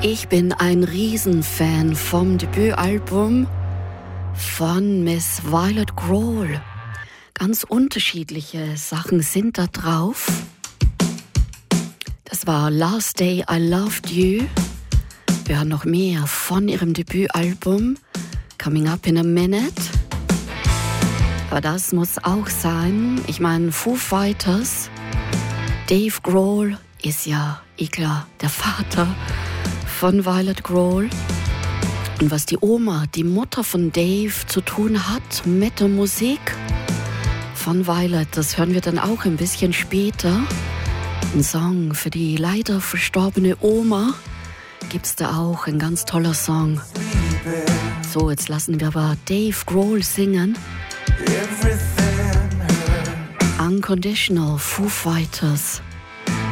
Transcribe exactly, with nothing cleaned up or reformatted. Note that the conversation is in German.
Ich bin ein Riesenfan vom Debütalbum von Miss Violet Grohl. Ganz unterschiedliche Sachen sind da drauf. Das war Last Day I Loved You. Wir haben noch mehr von ihrem Debütalbum Coming Up in a Minute. Aber das muss auch sein. Ich meine, Foo Fighters, Dave Grohl ist ja, eh klar, der Vater von Violet Grohl. Und was die Oma, die Mutter von Dave, zu tun hat mit der Musik von Violet, das hören wir dann auch ein bisschen später. Ein Song für die leider verstorbene Oma gibt's da auch, ein ganz toller Song. So, jetzt lassen wir aber Dave Grohl singen. Unconditional, Foo Fighters.